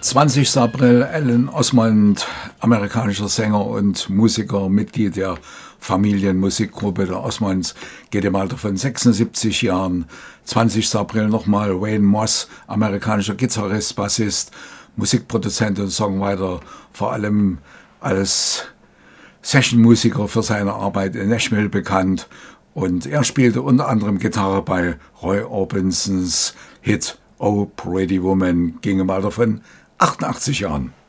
20. April, Alan Osmond, amerikanischer Sänger und Musiker, Mitglied der Familienmusikgruppe der Osmonds, geht im Alter von 76 Jahren. 20. April nochmal Wayne Moss, amerikanischer Gitarrist, Bassist, Musikproduzent und Songwriter, vor allem als Sessionmusiker für seine Arbeit in Nashville bekannt. Und er spielte unter anderem Gitarre bei Roy Orbisons Hit Oh Pretty Woman, ging im Alter von 88 Jahren.